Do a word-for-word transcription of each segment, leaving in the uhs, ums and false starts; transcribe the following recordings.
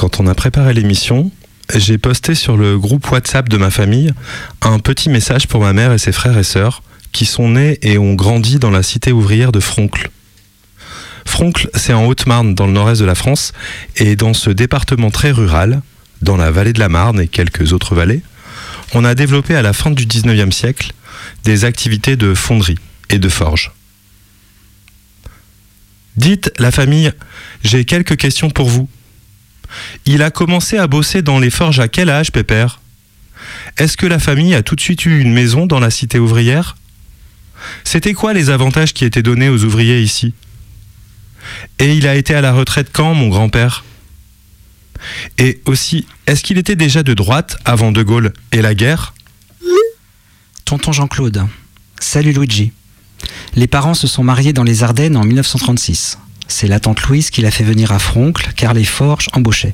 Quand on a préparé l'émission, j'ai posté sur le groupe WhatsApp de ma famille un petit message pour ma mère et ses frères et sœurs qui sont nés et ont grandi dans la cité ouvrière de Froncles. Froncles, c'est en Haute-Marne, dans le nord-est de la France, et dans ce département très rural, dans la vallée de la Marne et quelques autres vallées, on a développé à la fin du dix-neuvième siècle des activités de fonderie et de forge. Dites, la famille, j'ai quelques questions pour vous. Il a commencé à bosser dans les forges à quel âge, Pépère ? Est-ce que la famille a tout de suite eu une maison dans la cité ouvrière ? C'était quoi les avantages qui étaient donnés aux ouvriers ici ? Et il a été à la retraite quand, mon grand-père ? Et aussi, est-ce qu'il était déjà de droite avant De Gaulle et la guerre ? Tonton Jean-Claude. Salut Luigi. Les parents se sont mariés dans les Ardennes en dix-neuf cent trente-six. C'est la tante Louise qui l'a fait venir à Froncles, car les forges embauchaient.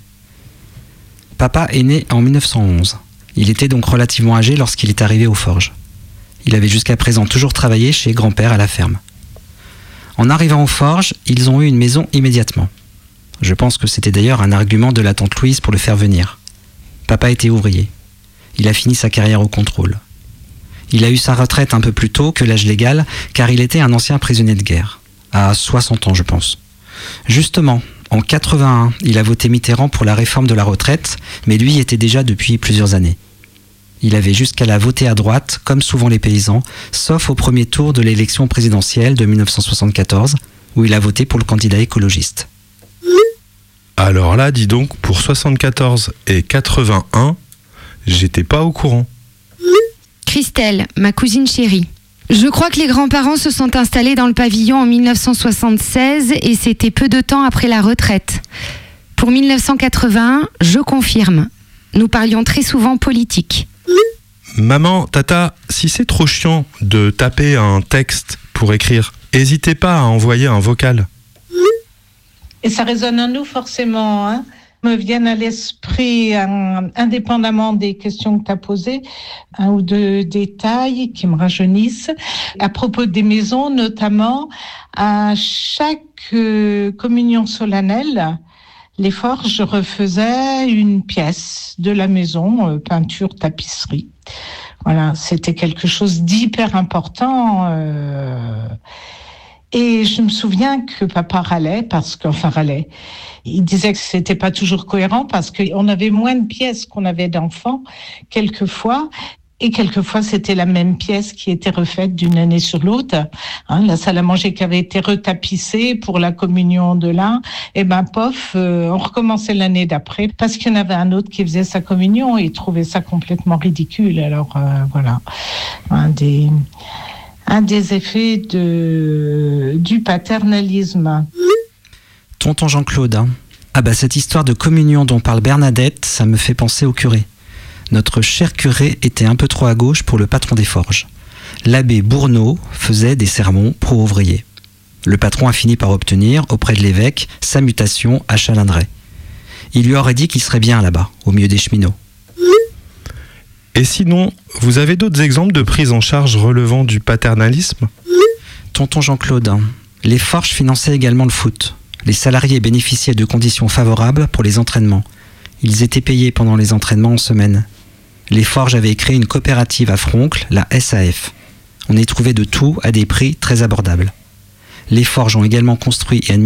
Papa est né en dix-neuf cent onze. Il était donc relativement âgé lorsqu'il est arrivé aux forges. Il avait jusqu'à présent toujours travaillé chez grand-père à la ferme. En arrivant aux forges, ils ont eu une maison immédiatement. Je pense que c'était d'ailleurs un argument de la tante Louise pour le faire venir. Papa était ouvrier. Il a fini sa carrière au contrôle. Il a eu sa retraite un peu plus tôt que l'âge légal, car il était un ancien prisonnier de guerre. À soixante ans, je pense. Justement, en quatre-vingt-un, il a voté Mitterrand pour la réforme de la retraite, mais lui était déjà depuis plusieurs années. Il avait jusqu'à la voter à droite, comme souvent les paysans, sauf au premier tour de l'élection présidentielle de dix-neuf cent soixante-quatorze, où il a voté pour le candidat écologiste. Alors là, dis donc, pour soixante-quatorze et quatre-vingt-un, j'étais pas au courant. Christelle, ma cousine chérie. Je crois que les grands-parents se sont installés dans le pavillon en dix-neuf cent soixante-seize et c'était peu de temps après la retraite. Pour dix-neuf cent quatre-vingt-un, je confirme. Nous parlions très souvent politique. Maman, tata, si c'est trop chiant de taper un texte pour écrire, n'hésitez pas à envoyer un vocal. Et ça résonne en nous forcément, hein. Me viennent à l'esprit, euh, indépendamment des questions que tu as posées, un ou deux détails qui me rajeunissent. À propos des maisons, notamment, à chaque euh, communion solennelle, les forges refaisaient une pièce de la maison, euh, peinture, tapisserie. Voilà, c'était quelque chose d'hyper important. Euh, et je me souviens que papa râlait, parce qu'enfin râlait. Il disait que c'était pas toujours cohérent parce qu'on avait moins de pièces qu'on avait d'enfants, quelquefois. Et quelquefois, c'était la même pièce qui était refaite d'une année sur l'autre. Hein, la salle à manger qui avait été retapissée pour la communion de l'un, et ben pof, euh, on recommençait l'année d'après parce qu'il y en avait un autre qui faisait sa communion et il trouvait ça complètement ridicule. Alors euh, voilà, un des un des effets de du paternalisme. Tonton Jean-Claude, hein. Ah bah cette histoire de communion dont parle Bernadette, ça me fait penser au curé. Notre cher curé était un peu trop à gauche pour le patron des forges. L'abbé Bourneau faisait des sermons pro-ouvriers. Le patron a fini par obtenir, auprès de l'évêque, sa mutation à Chalindray. Il lui aurait dit qu'il serait bien là-bas, au milieu des cheminots. Et sinon, vous avez d'autres exemples de prise en charge relevant du paternalisme ? Tonton Jean-Claude, hein. Les forges finançaient également le foot. Les salariés bénéficiaient de conditions favorables pour les entraînements. Ils étaient payés pendant les entraînements en semaine. Les forges avaient créé une coopérative à Froncles, la S A F. On y trouvait de tout à des prix très abordables. Les forges ont également construit et administré